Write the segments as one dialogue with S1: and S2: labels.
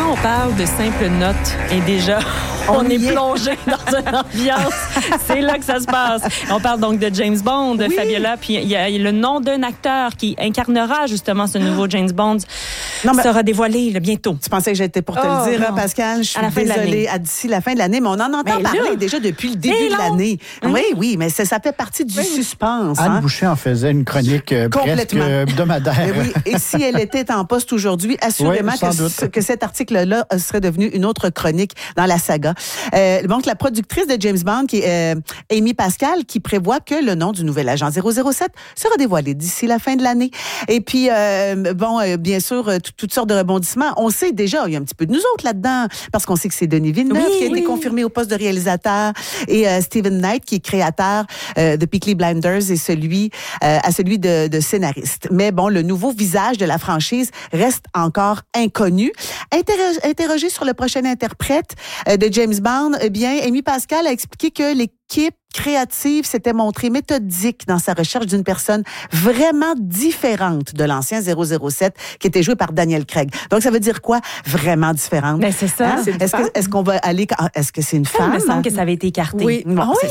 S1: Quand on parle de simples notes, et déjà, on est plongé dans une ambiance. C'est là que ça se passe. On parle donc de James Bond, oui. Fabiola, puis il y a le nom d'un acteur qui incarnera justement ce nouveau James Bond sera dévoilé bientôt.
S2: Tu pensais que j'étais pour te le dire, Pascal? Je suis désolée. D'ici la fin de l'année, mais on en entend parler déjà depuis le début de l'année. Oui, mais ça fait partie du suspense.
S3: Anne Boucher en faisait une chronique presque hebdomadaire.
S2: Oui, et si elle était en poste aujourd'hui, assurément que cet article-là serait devenu une autre chronique dans la saga. Donc, la productrice de James Bond, qui est Amy Pascal, qui prévoit que le nom du nouvel agent 007 sera dévoilé d'ici la fin de l'année. Et puis, bien sûr, toutes sortes de rebondissements. On sait déjà, il y a un petit peu de nous autres là-dedans, parce qu'on sait que c'est Denis Villeneuve qui a été confirmé au poste de réalisateur et Steven Knight, qui est créateur de Peaky Blinders, et celui de scénariste. Mais bon, le nouveau visage de la franchise reste encore inconnu. Interrogé sur le prochain interprète de James Bond, Amy Pascal a expliqué que l'équipe créative s'était montrée méthodique dans sa recherche d'une personne vraiment différente de l'ancien 007 qui était joué par Daniel Craig. Donc, ça veut dire quoi? Vraiment différente.
S1: Ben, c'est ça.
S2: Hein? Est-ce qu'on va aller... Est-ce que c'est une femme?
S1: Il me semble que ça avait été écarté.
S2: Oui,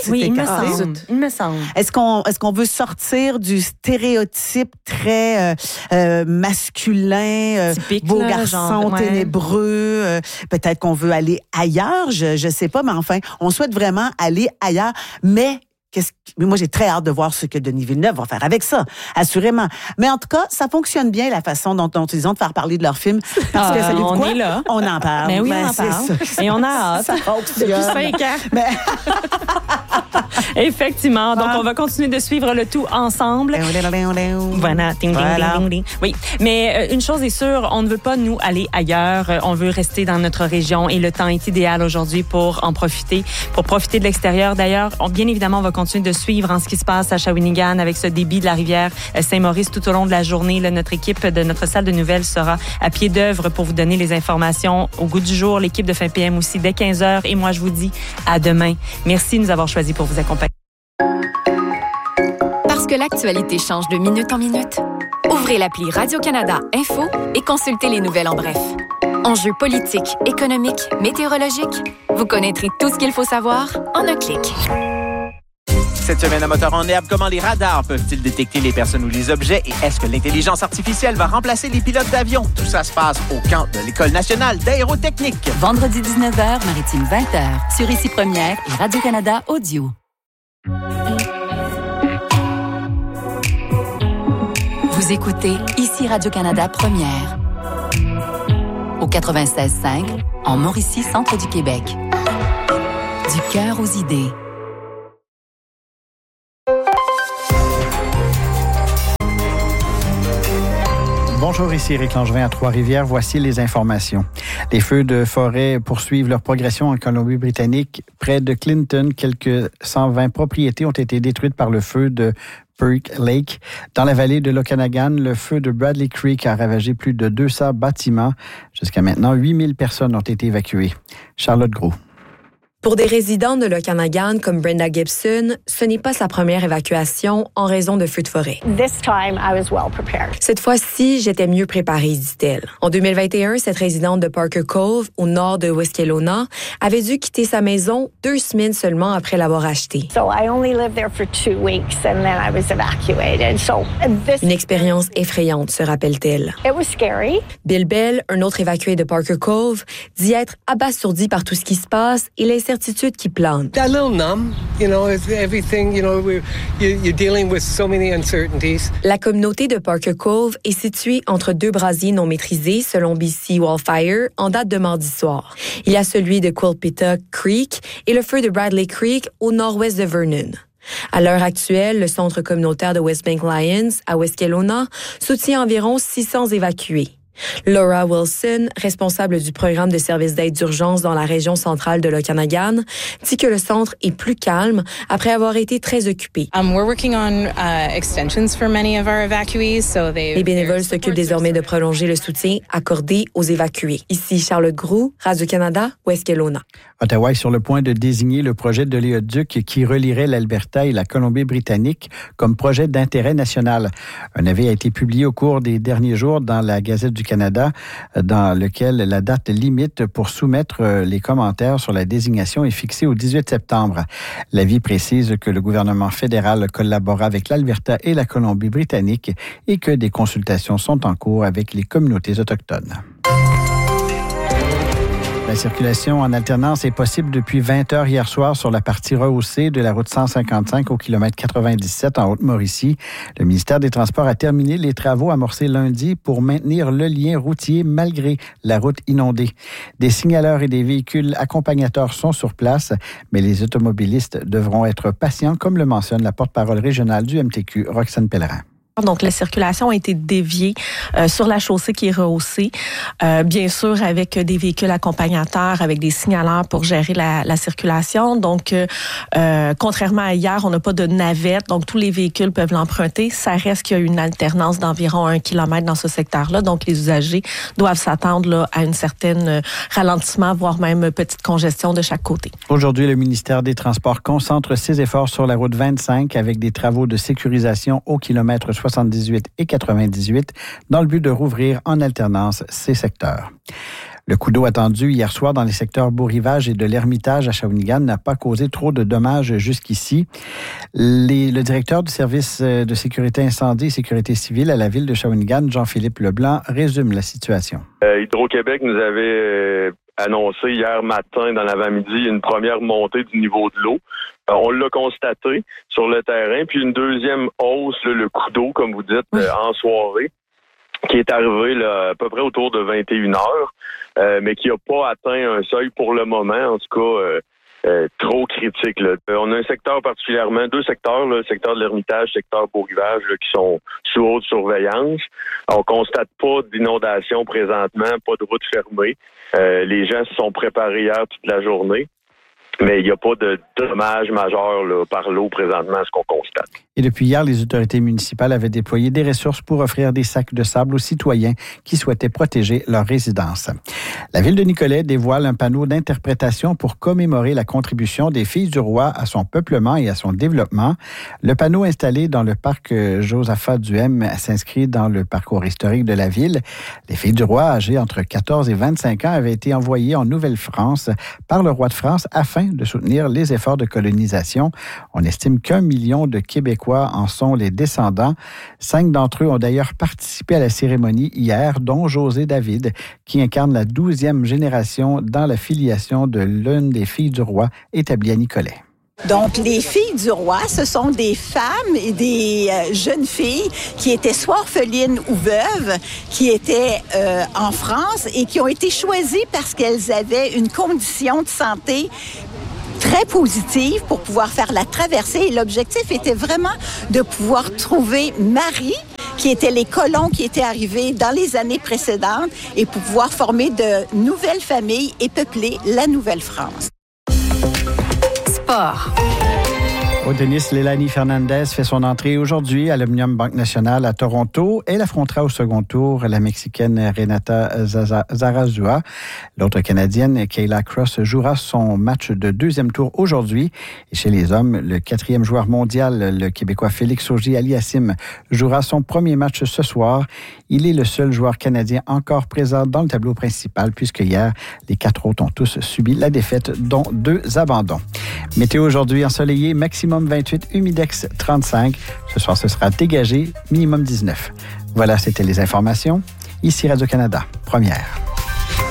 S1: il me semble.
S2: Est-ce qu'on veut sortir du stéréotype très masculin,
S1: typique,
S2: beau garçon, ténébreux? Peut-être qu'on veut aller ailleurs, je sais pas, mais enfin, on souhaite vraiment aller ailleurs. Mais moi, j'ai très hâte de voir ce que Denis Villeneuve va faire avec ça, assurément. Mais en tout cas, ça fonctionne bien, la façon dont ils ont de faire parler de leur film. Parce que,
S1: on est là.
S2: On en parle.
S1: Mais oui, on en parle. Et on a hâte.
S2: Ça
S1: depuis 5 ans. Effectivement. Donc, on va continuer de suivre le tout ensemble. Voilà. Oui. Mais une chose est sûre, on ne veut pas, nous, aller ailleurs. On veut rester dans notre région et le temps est idéal aujourd'hui pour en profiter, pour profiter de l'extérieur. D'ailleurs, bien évidemment, on va continuer de suivre ce qui se passe à Shawinigan avec ce débit de la rivière Saint-Maurice tout au long de la journée. Là, notre équipe de notre salle de nouvelles sera à pied d'œuvre pour vous donner les informations au goût du jour. L'équipe de fin PM aussi dès 15h. Et moi, je vous dis à demain. Merci de nous avoir choisis pour vous accompagner.
S4: Parce que l'actualité change de minute en minute, ouvrez l'appli Radio-Canada Info et consultez les nouvelles en bref. Enjeux politiques, économiques, météorologiques, vous connaîtrez tout ce qu'il faut savoir en un clic.
S5: Cette semaine à Moteur en herbe, comment les radars peuvent-ils détecter les personnes ou les objets et est-ce que l'intelligence artificielle va remplacer les pilotes d'avion? Tout ça se passe au camp de l'École nationale d'aérotechnique.
S6: Vendredi 19h, Maritime 20h, sur Ici Première et Radio-Canada Audio. Vous écoutez Ici Radio-Canada Première. Au 96.5, en Mauricie, centre du Québec. Du cœur aux idées.
S3: Bonjour, ici Éric Langevin à Trois-Rivières. Voici les informations. Les feux de forêt poursuivent leur progression en Colombie-Britannique. Près de Clinton, quelques 120 propriétés ont été détruites par le feu de Perk Lake. Dans la vallée de l'Okanagan, le feu de Bradley Creek a ravagé plus de 200 bâtiments. Jusqu'à maintenant, 8000 personnes ont été évacuées. Charlotte Gros.
S7: Pour des résidents de l'Okanagan comme Brenda Gibson, ce n'est pas sa première évacuation en raison de feux de forêt. Cette fois-ci, j'étais mieux préparée, dit-elle. En 2021, cette résidente de Parker Cove, au nord de West-Kelowna, avait dû quitter sa maison 2 semaines seulement après l'avoir achetée. Une expérience effrayante, se rappelle-t-elle. Bill Bell, un autre évacué de Parker Cove, dit être abasourdi par tout ce qui se passe et l'incertitude qui plane.
S8: A little numb, everything, you're dealing with so many uncertainties.
S7: La communauté de Parker Cove est située entre 2 brasiers non maîtrisés, selon BC Wildfire, en date de mardi soir. Il y a celui de Quilpita Creek et le feu de Bradley Creek au nord-ouest de Vernon. À l'heure actuelle, le centre communautaire de West Bank Lions, à West-Kelowna, soutient environ 600 évacués. Laura Wilson, responsable du programme de services d'aide d'urgence dans la région centrale de l'Okanagan, dit que le centre est plus calme après avoir été très occupé. Les bénévoles s'occupent désormais de prolonger le soutien accordé aux évacués. Ici Charlotte Groux, Radio-Canada, West-Kelowna.
S3: Ottawa est sur le point de désigner le projet de l'éoduc qui relierait l'Alberta et la Colombie-Britannique comme projet d'intérêt national. Un avis a été publié au cours des derniers jours dans la Gazette du Canada, dans lequel la date limite pour soumettre les commentaires sur la désignation est fixée au 18 septembre. L'avis précise que le gouvernement fédéral collabore avec l'Alberta et la Colombie-Britannique et que des consultations sont en cours avec les communautés autochtones. La circulation en alternance est possible depuis 20 heures hier soir sur la partie rehaussée de la route 155 au kilomètre 97 en Haute-Mauricie. Le ministère des Transports a terminé les travaux amorcés lundi pour maintenir le lien routier malgré la route inondée. Des signaleurs et des véhicules accompagnateurs sont sur place, mais les automobilistes devront être patients, comme le mentionne la porte-parole régionale du MTQ, Roxane Pellerin.
S9: Donc, la circulation a été déviée sur la chaussée qui est rehaussée, bien sûr avec des véhicules accompagnateurs, avec des signaleurs pour gérer la circulation. Donc, contrairement à hier, on n'a pas de navette, donc tous les véhicules peuvent l'emprunter. Ça reste qu'il y a une alternance d'environ 1 kilomètre dans ce secteur-là, donc les usagers doivent s'attendre là, à une certaine ralentissement, voire même petite congestion de chaque côté.
S3: Aujourd'hui, le ministère des Transports concentre ses efforts sur la route 25 avec des travaux de sécurisation au kilomètre 78 et 98 dans le but de rouvrir en alternance ces secteurs. Le coup d'eau attendu hier soir dans les secteurs Beau-Rivage et de l'Ermitage à Shawinigan n'a pas causé trop de dommages jusqu'ici. Le directeur du service de sécurité incendie et sécurité civile à la ville de Shawinigan, Jean-Philippe Leblanc, résume la situation.
S10: Hydro-Québec nous avait annoncé hier matin dans l'avant-midi une première montée du niveau de l'eau. On l'a constaté sur le terrain, puis une deuxième hausse, le coup d'eau, comme vous dites, en soirée, qui est arrivé là, à peu près autour de 21 heures, mais qui n'a pas atteint un seuil pour le moment, en tout cas trop critique. Là. On a un secteur particulièrement, deux secteurs, là, le secteur de l'Ermitage, le secteur Beau-Rivage, là, qui sont sous haute surveillance. On constate pas d'inondation présentement, pas de route fermée. Les gens se sont préparés hier toute la journée. Mais il n'y a pas de dommages majeurs là, par l'eau présentement, ce qu'on constate.
S3: Et depuis hier, les autorités municipales avaient déployé des ressources pour offrir des sacs de sable aux citoyens qui souhaitaient protéger leur résidence. La ville de Nicolet dévoile un panneau d'interprétation pour commémorer la contribution des Filles du Roi à son peuplement et à son développement. Le panneau installé dans le parc Josaphat-Duhem s'inscrit dans le parcours historique de la ville. Les Filles du Roi, âgées entre 14 et 25 ans, avaient été envoyées en Nouvelle-France par le roi de France afin de soutenir les efforts de colonisation. On estime qu'1 million de Québécois en sont les descendants. 5 d'entre eux ont d'ailleurs participé à la cérémonie hier, dont José David, qui incarne la 12e génération dans la filiation de l'une des filles du roi établie à Nicolet.
S11: Donc, les filles du roi, ce sont des femmes et des jeunes filles qui étaient soit orphelines ou veuves, qui étaient en France et qui ont été choisies parce qu'elles avaient une condition de santé très positive pour pouvoir faire la traversée. Et l'objectif était vraiment de pouvoir trouver Marie, qui étaient les colons qui étaient arrivés dans les années précédentes, et pour pouvoir former de nouvelles familles et peupler la Nouvelle-France.
S6: Sport.
S3: Au tennis, Leilani Fernandez fait son entrée aujourd'hui à l'Omnium Banque Nationale à Toronto. Elle affrontera au second tour la Mexicaine Renata Zarazua. L'autre Canadienne, Kayla Cross, jouera son match de deuxième tour aujourd'hui. Et chez les hommes, le 4e joueur mondial, le Québécois Félix Auger-Aliassime, jouera son premier match ce soir. Il est le seul joueur canadien encore présent dans le tableau principal, puisque hier, les 4 autres ont tous subi la défaite, dont 2 abandons. Météo aujourd'hui ensoleillé, maximum 28, humidex 35. Ce soir, ce sera dégagé, minimum 19. Voilà, c'était les informations. Ici Radio-Canada, première.